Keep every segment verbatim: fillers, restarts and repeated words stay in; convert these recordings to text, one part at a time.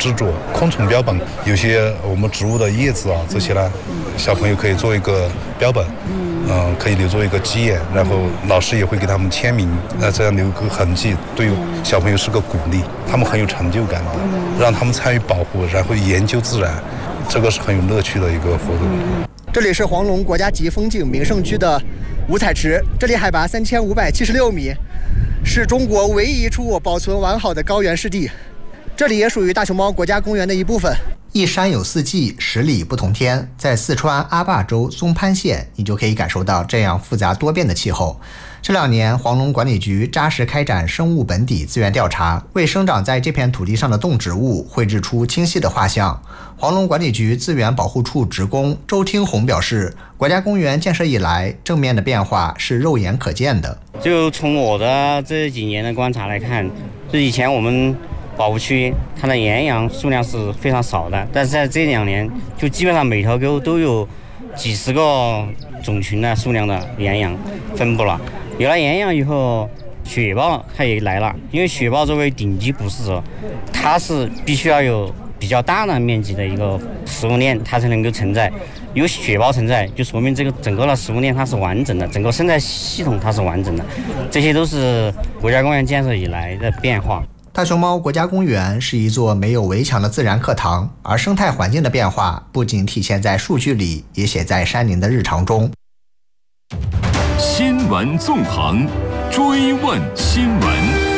制作昆虫标本，有些我们植物的叶子啊这些呢，小朋友可以做一个标本，嗯、呃，可以留作一个纪念，然后老师也会给他们签名，那这样留个痕迹，对小朋友是个鼓励，他们很有成就感的，让他们参与保护，然后研究自然，这个是很有乐趣的一个活动。 这里是黄龙国家级风景名胜区的五彩池，这里海拔三千五百七十六米，是中国唯一一处保存完好的高原湿地。这里也属于大熊猫国家公园的一部分。 一山有四季，十里不同天。在四川阿坝州松潘县，你就可以感受到这样复杂多变的气候。这两年，黄龙管理局扎实开展生物本底资源调查，为生长在这片土地上的动植物绘制出清晰的画像。黄龙管理局资源保护处职工周听红表示，国家公园建设以来，正面的变化是肉眼可见的。 就从我的这几年的观察来看，就以前我们保护区它的岩羊数量是非常少的，但是在这两年，就基本上每条沟都有几十个种群的数量的岩羊分布了。有了岩羊以后，雪豹它也来了，因为雪豹作为顶级捕食者，它是必须要有比较大的面积的一个食物链，它才能够承载。有雪豹存在，就说明这个整个的食物链它是完整的，整个生态系统它是完整的，这些都是国家公园建设以来的变化。 大熊猫国家公园是一座没有围墙的自然课堂，而生态环境的变化不仅体现在数据里，也写在山林的日常中。 新闻纵横，追问新闻。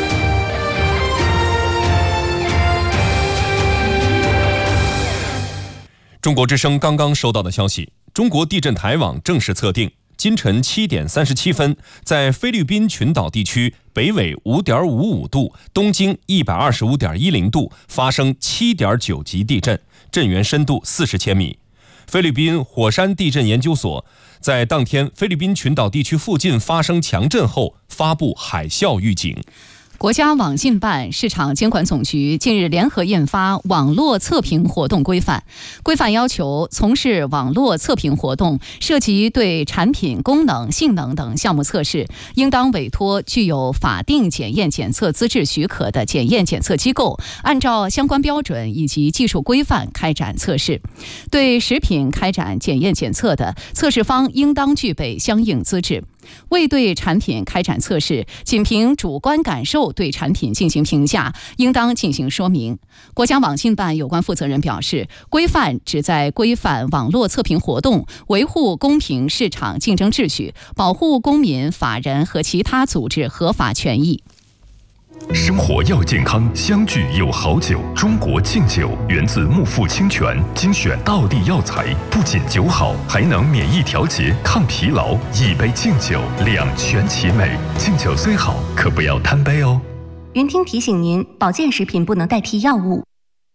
中国之声刚刚收到的消息，中国地震台网正式测定，今晨七点三十七分，在菲律宾群岛地区北纬五点五五度、东经一百二十五点一零度发生七点九级地震，震源深度四十千米。菲律宾火山地震研究所在当天菲律宾群岛地区附近发生强震后，发布海啸预警。 国家网信办、市场监管总局近日联合印发《网络测评活动规范》，规范要求从事网络测评活动涉及对产品功能、性能等项目测试，应当委托具有法定检验检测资质许可的检验检测机构，按照相关标准以及技术规范开展测试。对食品开展检验检测的，测试方应当具备相应资质。未对产品开展测试，仅凭主观感受对产品进行评价，应当进行说明。国家网信办有关负责人表示，规范旨在规范网络测评活动，维护公平市场竞争秩序，保护公民、法人和其他组织合法权益。 生活要健康，相聚有好酒。中国敬酒源自木富清泉，精选道地药材，不仅酒好，还能免疫调节、抗疲劳。一杯敬酒，两全其美。敬酒虽好，可不要贪杯哦。 云听提醒您，保健食品不能代替药物。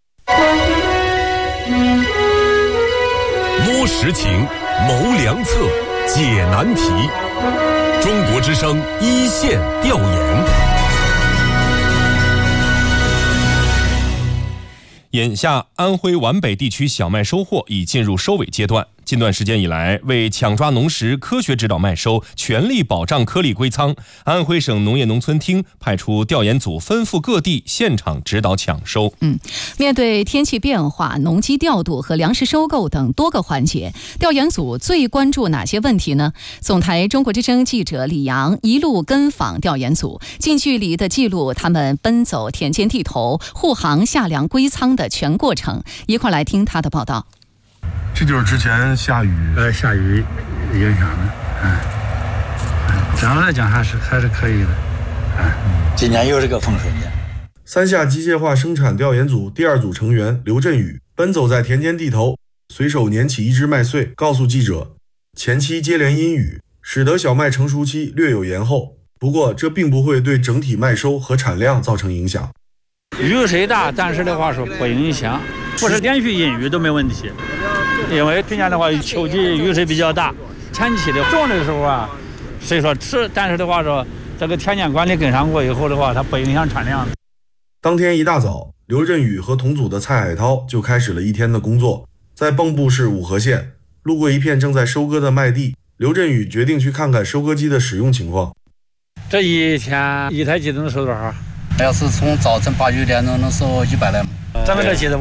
摸实情，谋良策，解难题。中国之声一线调研。 眼下，安徽皖北地区小麦收获已进入收尾阶段。近段时间以来，为抢抓农时科学指导麦收，全力保障颗粒归仓，安徽省农业农村厅派出调研组奔赴各地现场指导抢收。 嗯，面对天气变化、农机调度和粮食收购等多个环节，调研组最关注哪些问题呢？总台中国之声记者李阳一路跟访调研组，近距离的记录他们奔走田间地头、护航下粮归仓的全过程。一块来听他的报道。 这就是之前下雨， 呃，下雨影响的，嗯，整个来讲还是还是可以的，嗯， 今年又是个丰收年。 三下机械化生产调研组第二组成员刘振宇奔走在田间地头，随手拈起一只麦穗，告诉记者，前期接连阴雨，使得小麦成熟期略有延后，不过这并不会对整体麦收和产量造成影响。 雨水大，但是的话说不影响，不是连续阴雨都没问题。因为去年的话秋季雨水比较大，前期的种的时候啊，虽说迟，但是的话说这个田间管理跟上过以后的话，它不影响产量。 当天一大早，刘振宇和同组的蔡海涛就开始了一天的工作。在蚌埠市五河县，路过一片正在收割的麦地，刘振宇决定去看看收割机的使用情况。 这一天一台机能收多少？ 要是从早晨八九点钟能收一百来亩。 咱们这机子